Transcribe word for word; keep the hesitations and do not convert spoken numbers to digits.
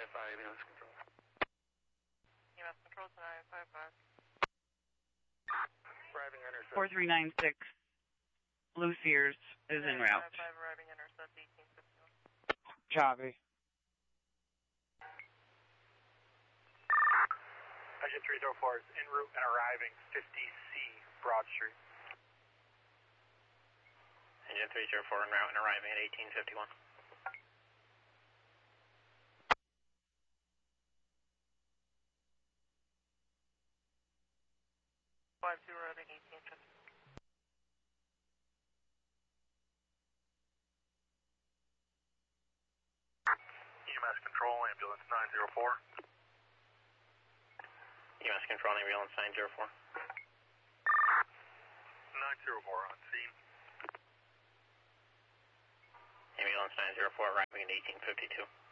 five five, E M S control. E M S control to nine five five. Arriving intercept. four three nine six, Blue Sears is en route. nine five five, arriving intercept eighteen fifty-one. Copy. Engine three zero four is en route and arriving fifty C Broad Street. Engine three zero four en route and arriving at eighteen fifty-one. five two, arriving eighteen fifty. E M S control, ambulance nine zero four. E M S control, ambulance nine zero four. nine zero four on scene. Ambulance nine zero four arriving at eighteen fifty-two.